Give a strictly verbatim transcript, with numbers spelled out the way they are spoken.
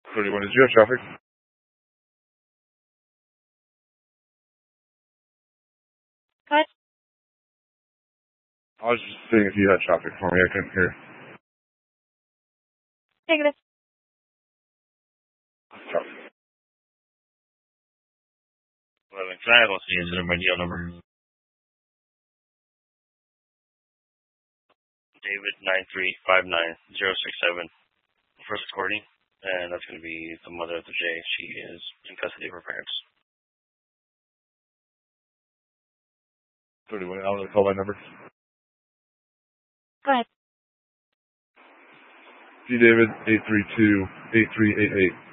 thirty-one, did you have traffic? What? I was just saying if you had traffic for me, I couldn't hear. Negative. Traffic. eleven, can I also use my deal number? David nine three five nine zero six seven. First recording, and that's going to be the mother of the J. She is in custody of her parents. thirty-one, I'll call my number. Go ahead. D David eight three two eight three eight eight.